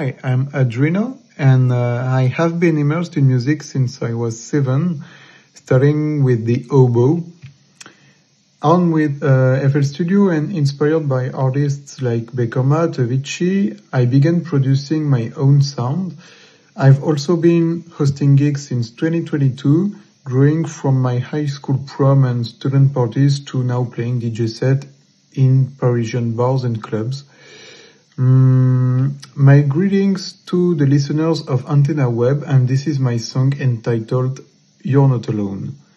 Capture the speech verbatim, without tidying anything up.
Hi, I'm Adrino, and uh, I have been immersed in music since I was seven, starting with the oboe. On with uh, F L Studio and inspired by artists like Beckoma, Avicii, I began producing my own sound. I've also been hosting gigs since twenty twenty-two, growing from my high school prom and student parties to now playing D J set in Parisian bars and clubs. Mm, my greetings to the listeners of Antenna Web, and this is my song entitled You're Not Alone.